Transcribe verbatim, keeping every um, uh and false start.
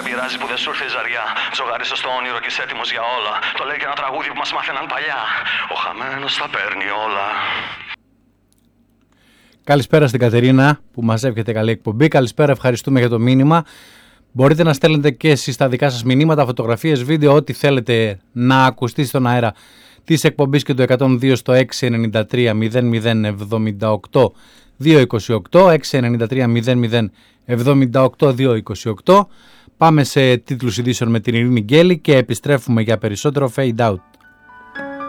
πειράζει που δεν σου ήρθε η ζαριά. Τζογαρίσω στο όνειρο και είσαι έτοιμος για όλα. Το λέει και ένα τραγούδι που μας μάθαιναν παλιά. Ο χαμένος τα παίρνει όλα. Καλησπέρα στην Κατερίνα που μας εύχεται καλή εκπομπή. Καλησπέρα, ευχαριστούμε για το μήνυμα. Μπορείτε να στέλνετε και εσείς τα δικά σας μηνύματα, φωτογραφίες, βίντεο, ό,τι θέλετε να ακουστεί στον αέρα της εκπομπής και το εκατόν δύο στο έξι εννιά τρία μηδέν μηδέν εβδομήντα οκτώ διακόσια είκοσι οκτώ, έξι εννιά τρία μηδέν μηδέν εβδομήντα οκτώ διακόσια είκοσι οκτώ. Πάμε σε τίτλους ειδήσεων με την Ειρήνη Γκέλη και επιστρέφουμε για περισσότερο Fade Out.